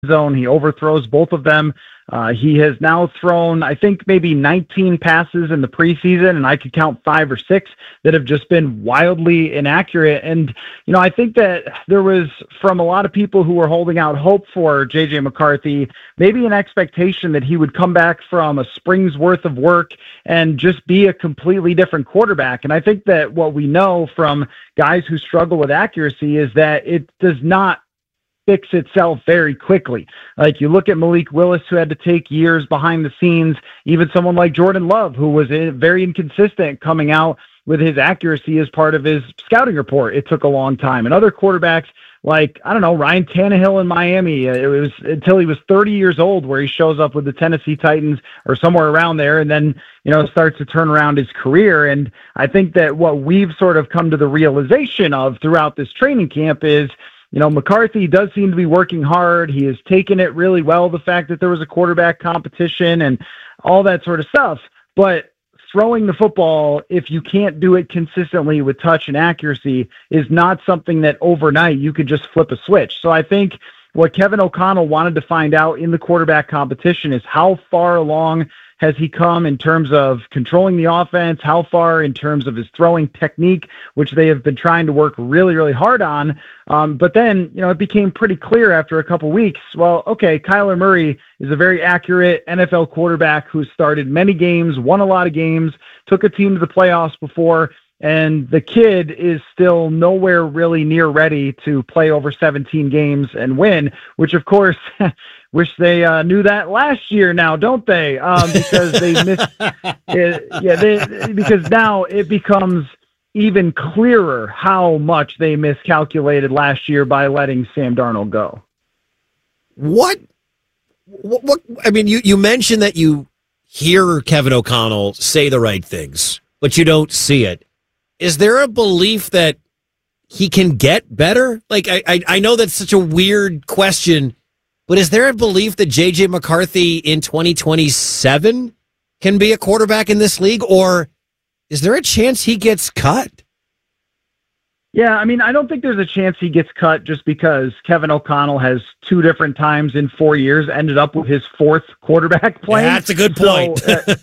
zone. He overthrows both of them. He has now thrown, I think, maybe 19 passes in the preseason, and I could count 5 or 6 that have just been wildly inaccurate. And, I think that there was, from a lot of people who were holding out hope for J.J. McCarthy, maybe an expectation that he would come back from a spring's worth of work and just be a completely different quarterback. And I think that what we know from guys who struggle with accuracy is that it does not fix itself very quickly. Like, you look at Malik Willis, who had to take years behind the scenes, even someone like Jordan Love, who was very inconsistent coming out with his accuracy as part of his scouting report. It took a long time. And other quarterbacks like, Ryan Tannehill in Miami, it was until he was 30 years old where he shows up with the Tennessee Titans or somewhere around there, and then, starts to turn around his career. And I think that what we've sort of come to the realization of throughout this training camp is, McCarthy does seem to be working hard. He has taken it really well, the fact that there was a quarterback competition and all that sort of stuff. But throwing the football, if you can't do it consistently with touch and accuracy, is not something that overnight you could just flip a switch. So I think what Kevin O'Connell wanted to find out in the quarterback competition is how far along has he come in terms of controlling the offense, how far in terms of his throwing technique, which they have been trying to work really, really hard on. But then, it became pretty clear after a couple weeks, well, okay, Kyler Murray is a very accurate NFL quarterback who started many games, won a lot of games, took a team to the playoffs before, and the kid is still nowhere really near ready to play over 17 games and win, which, of course, wish they knew that last year now, don't they? Because they missed it. Because now it becomes even clearer how much they miscalculated last year by letting Sam Darnold go. What I mean, you mentioned that you hear Kevin O'Connell say the right things, but you don't see it. Is there a belief that he can get better? Like, I know that's such a weird question, but is there a belief that J.J. McCarthy in 2027 can be a quarterback in this league, or is there a chance he gets cut? Yeah, I don't think there's a chance he gets cut just because Kevin O'Connell has 2 different times in 4 years ended up with his 4th quarterback playing. Yeah, that's a good point.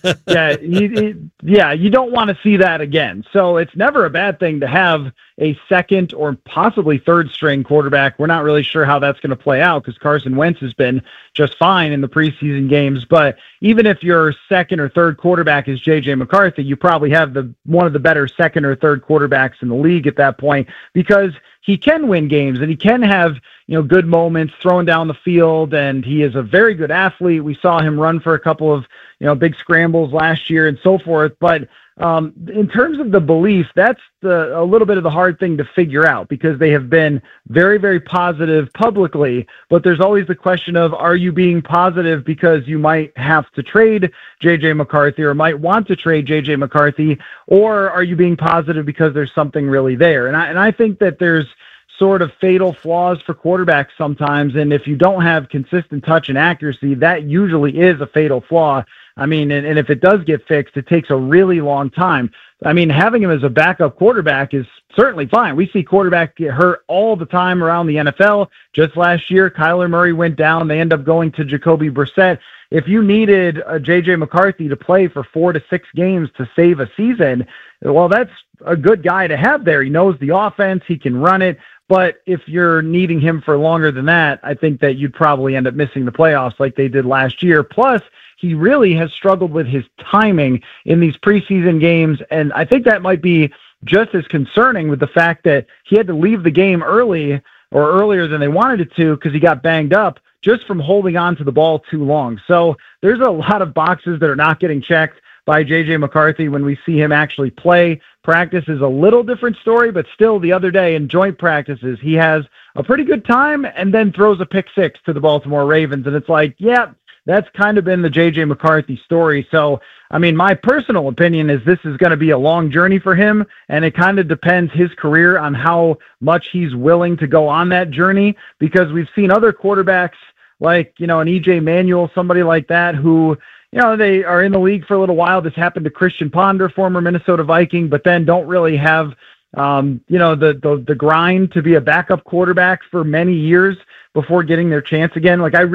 So, you don't want to see that again. So it's never a bad thing to have a second or possibly third string quarterback. We're not really sure how that's going to play out because Carson Wentz has been just fine in the preseason games. But even if your second or third quarterback is J.J. McCarthy, you probably have one of the better second or third quarterbacks in the league at that point because he can win games and he can have, good moments throwing down the field, and he is a very good athlete. We saw him run for a couple of, big scrambles last year and so forth. But in terms of the belief, that's a little bit of the hard thing to figure out because they have been very, very positive publicly, but there's always the question of, are you being positive because you might have to trade J.J. McCarthy or might want to trade J.J. McCarthy, or are you being positive because there's something really there? And I think that there's sort of fatal flaws for quarterbacks sometimes, and if you don't have consistent touch and accuracy, that usually is a fatal flaw. And if it does get fixed, it takes a really long time. Having him as a backup quarterback is certainly fine. We see quarterbacks get hurt all the time around the NFL. Just last year, Kyler Murray went down. They end up going to Jacoby Brissett. If you needed J.J. McCarthy to play for 4 to 6 games to save a season, well, that's a good guy to have there. He knows the offense. He can run it. But if you're needing him for longer than that, I think that you'd probably end up missing the playoffs like they did last year. Plus, he really has struggled with his timing in these preseason games, and I think that might be just as concerning with the fact that he had to leave the game early or earlier than they wanted it to because he got banged up just from holding on to the ball too long. So there's a lot of boxes that are not getting checked by J.J. McCarthy when we see him actually play. Practice is a little different story, but still the other day in joint practices, he has a pretty good time and then throws a pick 6 to the Baltimore Ravens. And it's like, yeah, that's kind of been the J.J. McCarthy story. So, my personal opinion is this is going to be a long journey for him, and it kind of depends his career on how much he's willing to go on that journey, because we've seen other quarterbacks like, an E.J. Manuel, somebody like that, who, they are in the league for a little while. This happened to Christian Ponder, former Minnesota Viking, but then don't really have, the grind to be a backup quarterback for many years before getting their chance again. Like, I